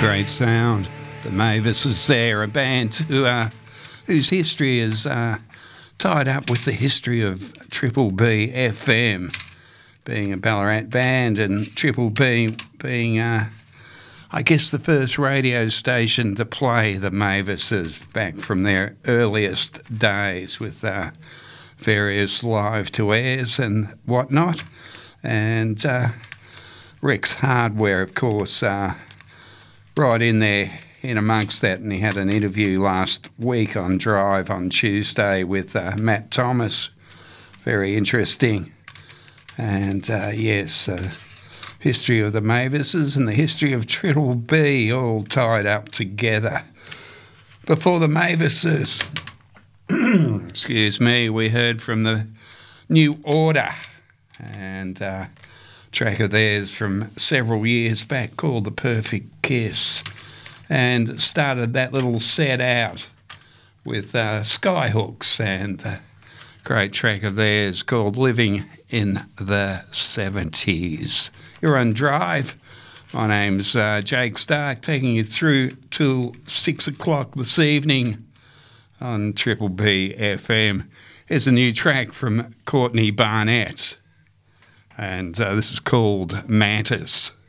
Great sound. The Mavises there, a band whose history is tied up with the history of Triple B FM, being a Ballarat band, and Triple B being, I guess, the first radio station to play the Mavises back from their earliest days with various live-to-airs and whatnot. And Rex Hardware, of course, right in there in amongst that, and he had an interview last week on Drive on Tuesday with Matt Thomas. Very interesting. And yes, history of the Mavises and the history of Triple B all tied up together. Before the Mavises, excuse me, we heard from the New Order, and track of theirs from several years back called The Perfect Kiss, and started that little set out with Skyhooks and a great track of theirs called Living in the 70s. You're on Drive. My name's Jake Stark, taking you through till 6 o'clock this evening on Triple B FM. Here's a new track from Courtney Barnett, and this is called Mantis.